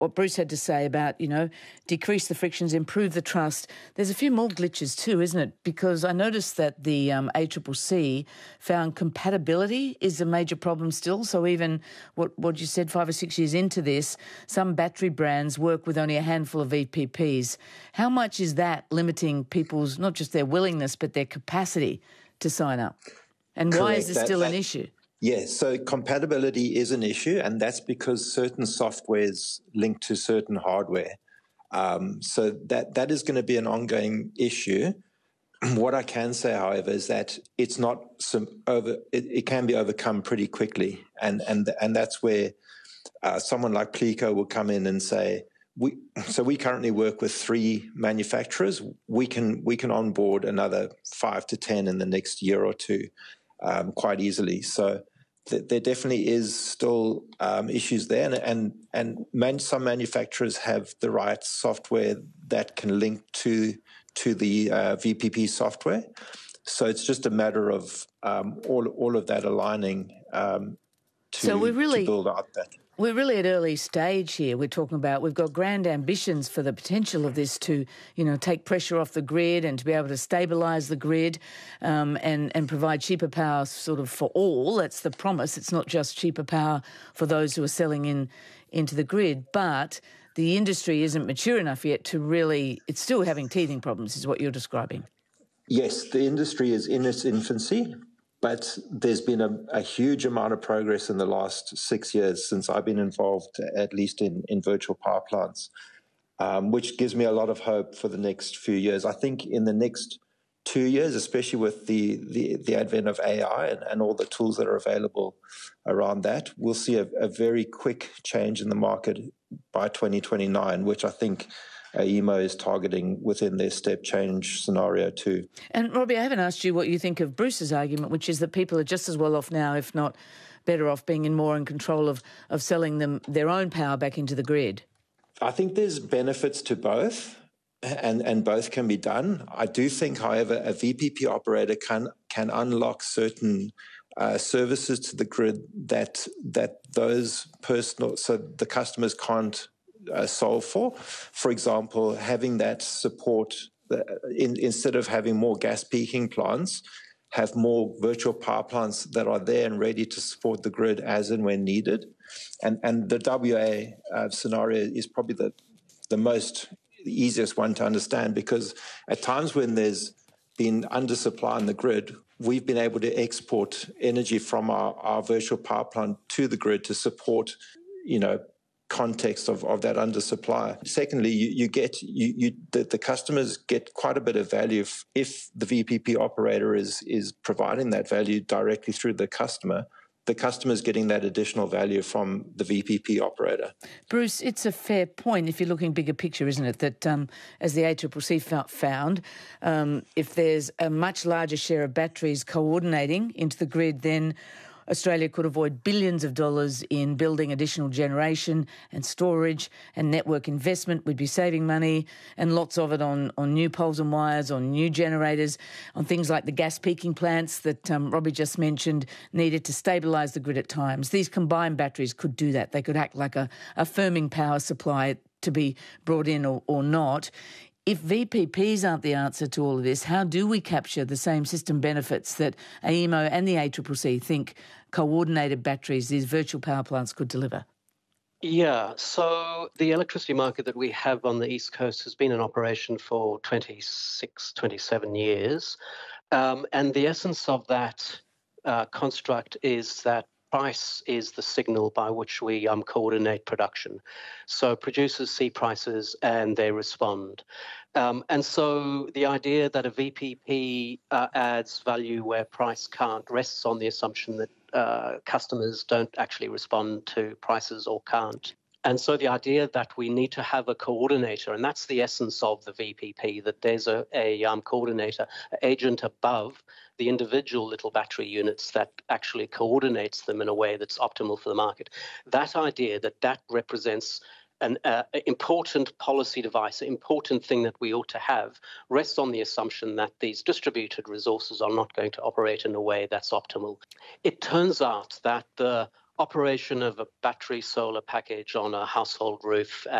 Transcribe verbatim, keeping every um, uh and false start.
what Bruce had to say about, you know, decrease the frictions, improve the trust. There's a few more glitches too, isn't it? Because I noticed that the um, A C C C found compatibility is a major problem still. So even what, what you said, five or six years into this, some battery brands work with only a handful of V P Ps. How much is that limiting people's, not just their willingness, but their capacity to sign up? And Correct. why is this that, still that, an issue? Yes, so compatibility is an issue, and that's because certain software is linked to certain hardware. Um, so that that is going to be an ongoing issue. What I can say, however, is that it's not some over. It, it can be overcome pretty quickly, and and and that's where uh, someone like Pleco will come in and say, we. So we currently work with three manufacturers. We can we can onboard another five to ten in the next year or two, um, quite easily. So there definitely is still um, issues there, and and, and man, some manufacturers have the right software that can link to to the uh, V P P software. So it's just a matter of um, all all of that aligning um, to, so we're really, to build out that. We're really at early stage here. We're talking about, we've got grand ambitions for the potential of this to, you know, take pressure off the grid and to be able to stabilise the grid um, and, and provide cheaper power sort of for all. That's the promise. It's not just cheaper power for those who are selling in into the grid, but the industry isn't mature enough yet to really, it's still having teething problems is what you're describing. Yes, the industry is in its infancy. But there's been a, a huge amount of progress in the last six years since I've been involved, at least in, in virtual power plants, um, which gives me a lot of hope for the next few years. I think in the next two years, especially with the, the, the advent of A I and, and all the tools that are available around that, we'll see a, a very quick change in the market by twenty twenty-nine, which I think AEMO is targeting within their step change scenario too. And Robbie, I haven't asked you what you think of Bruce's argument, which is that people are just as well off now, if not better off, being in more in control of, of selling them their own power back into the grid. I think there's benefits to both, and, and both can be done. I do think, however, a V P P operator can can unlock certain uh, services to the grid that that those personal, so the customers can't Uh, solve for. For example, having that support uh, in, instead of having more gas peaking plants, have more virtual power plants that are there and ready to support the grid as and when needed. And and the W A uh, scenario is probably the the most the easiest one to understand, because at times when there's been undersupply in the grid, we've been able to export energy from our, our virtual power plant to the grid to support, you know, context of, of that undersupply. Secondly, you, you get you, you the, the customers get quite a bit of value if, if the V P P operator is is providing that value directly through the customer. The customer's getting that additional value from the V P P operator. Bruce, it's a fair point if you're looking bigger picture, isn't it, that um, as the A C C C found, um, if there's a much larger share of batteries coordinating into the grid, then Australia could avoid billions of dollars in building additional generation and storage and network investment. We'd be saving money, and lots of it on, on new poles and wires, on new generators, on things like the gas peaking plants that um, Robbie just mentioned needed to stabilise the grid at times. These combined batteries could do that. They could act like a, a firming power supply to be brought in or, or not. If V P Ps aren't the answer to all of this, how do we capture the same system benefits that AEMO and the A C C C think coordinated batteries, these virtual power plants, could deliver? Yeah, so the electricity market that we have on the East Coast has been in operation for twenty-six, twenty-seven years. Um, and the essence of that uh, construct is that price is the signal by which we um, coordinate production. So producers see prices and they respond. Um, and so the idea that a V P P uh, adds value where price can't rests on the assumption that uh, customers don't actually respond to prices or can't. And so the idea that we need to have a coordinator, and that's the essence of the V P P, that there's a, a um, coordinator, an agent above the individual little battery units that actually coordinates them in a way that's optimal for the market. That idea that that represents an uh, important policy device, an important thing that we ought to have, rests on the assumption that these distributed resources are not going to operate in a way that's optimal. It turns out that the operation of a battery solar package on a household roof